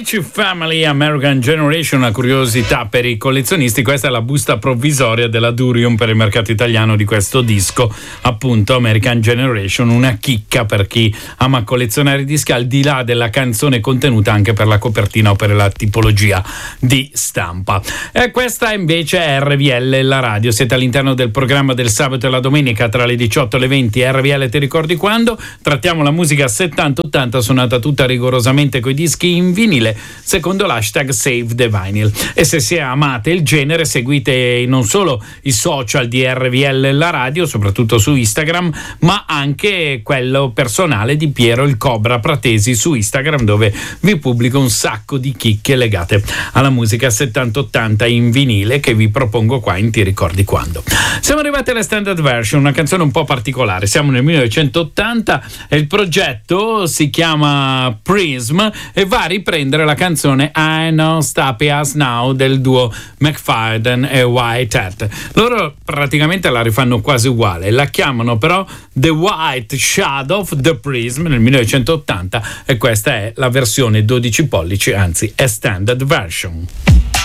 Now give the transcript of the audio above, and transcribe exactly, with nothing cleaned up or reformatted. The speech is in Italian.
Peach Family American Generation, una curiosità per i collezionisti. Questa è la busta provvisoria della Durium per il mercato italiano di questo disco, appunto American Generation, una chicca per chi ama collezionare dischi, al di là della canzone contenuta, anche per la copertina o per la tipologia di stampa. E questa invece è R V L, la radio. Siete all'interno del programma del sabato e la domenica tra le diciotto e le venti. R V L, ti ricordi quando? Trattiamo la musica settanta ottanta suonata tutta rigorosamente coi dischi in vinile, secondo l'hashtag Save the Vinyl. E se si amate il genere, seguite non solo i social di R V L, la radio, soprattutto su Instagram, ma anche quello personale di Piero il Cobra Pratesi su Instagram, dove vi pubblico un sacco di chicche legate alla musica settanta ottanta in vinile che vi propongo qua in Ti ricordi quando. Siamo arrivati alla standard version, una canzone un po' particolare. Siamo nel millenovecentottanta e il progetto si chiama Prism e va a riprendere la canzone I Know Stop Us Now del duo McFadden e White Hat. Loro praticamente la rifanno quasi uguale, la chiamano però The White Shadow of the Prism nel millenovecentottanta, e questa è la versione dodici pollici, anzi è standard version.